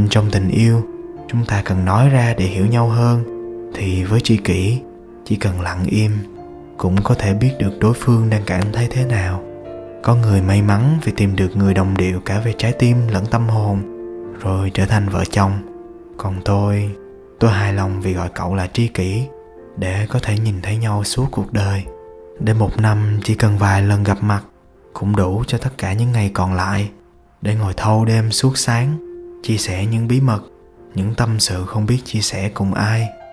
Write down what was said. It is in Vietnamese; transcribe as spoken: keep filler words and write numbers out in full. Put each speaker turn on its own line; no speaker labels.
định trong tình yêu chúng ta cần nói ra để hiểu nhau hơn, thì với tri kỷ chỉ cần lặng im cũng có thể biết được đối phương đang cảm thấy thế nào. Có người may mắn vì tìm được người đồng điệu cả về trái tim lẫn tâm hồn, rồi trở thành vợ chồng. Còn tôi, tôi hài lòng vì gọi cậu là tri kỷ, để có thể nhìn thấy nhau suốt cuộc đời. Để một năm chỉ cần vài lần gặp mặt cũng đủ cho tất cả những ngày còn lại, để ngồi thâu đêm suốt sáng, chia sẻ những bí mật, những tâm sự không biết chia sẻ cùng ai.